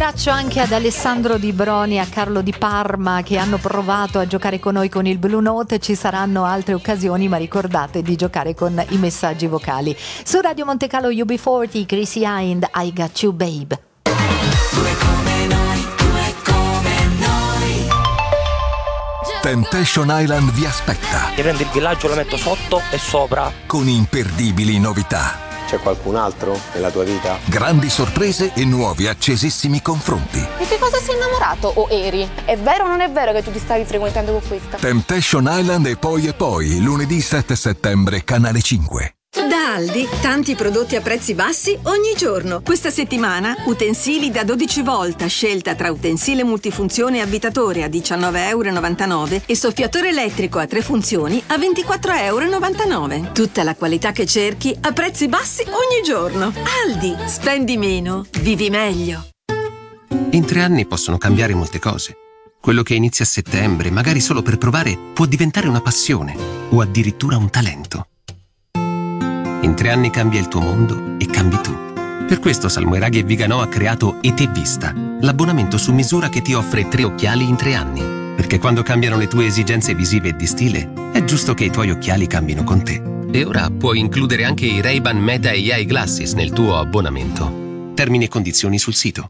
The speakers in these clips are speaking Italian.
abbraccio anche ad Alessandro Di Broni e a Carlo Di Parma che hanno provato a giocare con noi con il Blue Note. Ci saranno altre occasioni, ma ricordate di giocare con i messaggi vocali. Su Radio Montecalo UB40, Chrissy Hind, I Got You Babe. Temptation Island vi aspetta. Io prendo il villaggio, lo metto sotto e sopra. Con imperdibili novità. C'è qualcun altro nella tua vita? Grandi sorprese e nuovi accesissimi confronti. E che cosa sei innamorato o eri? È vero o non è vero che tu ti stavi frequentando con questa? Temptation Island e poi, lunedì 7 settembre, Canale 5. Da Aldi, tanti prodotti a prezzi bassi ogni giorno. Questa settimana, utensili da 12 volt, scelta tra utensile multifunzione avvitatore a €19,99 e soffiatore elettrico a 3 funzioni a €24,99. Tutta la qualità che cerchi a prezzi bassi ogni giorno. Aldi, spendi meno, vivi meglio. In 3 anni possono cambiare molte cose. Quello che inizia a settembre, magari solo per provare, può diventare una passione o addirittura un talento. In 3 anni cambia il tuo mondo e cambi tu. Per questo Salmoiraghi e Viganò ha creato ET Vista, l'abbonamento su misura che ti offre 3 occhiali in 3 anni. Perché quando cambiano le tue esigenze visive e di stile, è giusto che i tuoi occhiali cambino con te. E ora puoi includere anche i Ray-Ban Meta AI Glasses nel tuo abbonamento. Termini e condizioni sul sito.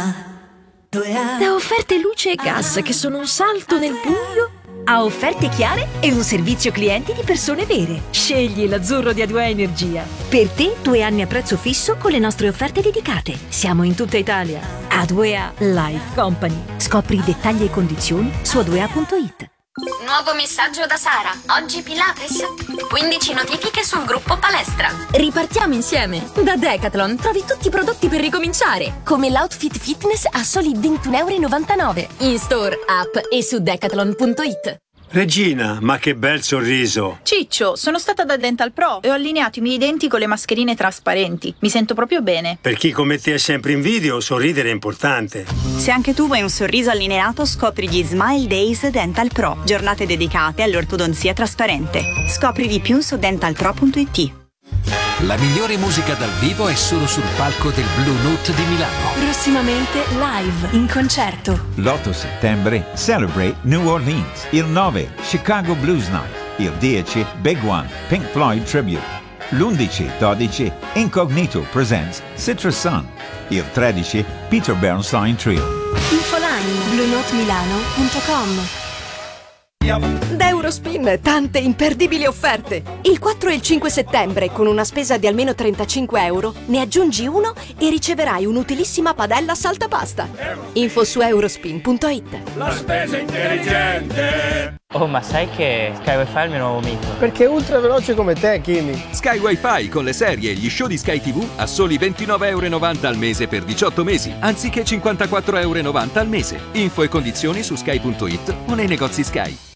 Da offerte luce e gas che sono un salto nel buio a offerte chiare e un servizio clienti di persone vere. Scegli l'azzurro di A2A Energia. Per te 2 anni a prezzo fisso con le nostre offerte dedicate. Siamo in tutta Italia. A2A Life Company. Scopri i dettagli e condizioni su a2a.it. Nuovo messaggio da Sara. Oggi Pilates. 15 notifiche sul gruppo palestra. Ripartiamo insieme. Da Decathlon trovi tutti i prodotti per ricominciare, come l'outfit fitness a soli €21,99. In store, app e su decathlon.it. Regina, ma che bel sorriso! Ciccio, sono stata da Dental Pro e ho allineato i miei denti con le mascherine trasparenti. Mi sento proprio bene. Per chi come te è sempre in video, sorridere è importante. Se anche tu vuoi un sorriso allineato, scopri gli Smile Days Dental Pro, giornate dedicate all'ortodonzia trasparente. Scopri di più su dentalpro.it. La migliore musica dal vivo è solo sul palco del Blue Note di Milano. Prossimamente live, in concerto. L'8 settembre Celebrate New Orleans. Il 9 Chicago Blues Night. Il 10 Big One Pink Floyd Tribute. L'11-12 Incognito presents Citrus Sun. Il 13 Peter Bernstein Trio. Infoline bluenotemilano.com. Da Eurospin tante imperdibili offerte. Il 4 e il 5 settembre con una spesa di almeno €35 ne aggiungi uno e riceverai un'utilissima padella saltapasta. Info su eurospin.it. La spesa intelligente. Oh, ma sai che Sky Wi-Fi è il mio nuovo mito? Perché è ultra veloce come te, Kimi. Sky Wi-Fi con le serie e gli show di Sky TV a soli €29,90 al mese per 18 mesi, anziché €54,90 al mese. Info e condizioni su sky.it o nei negozi Sky.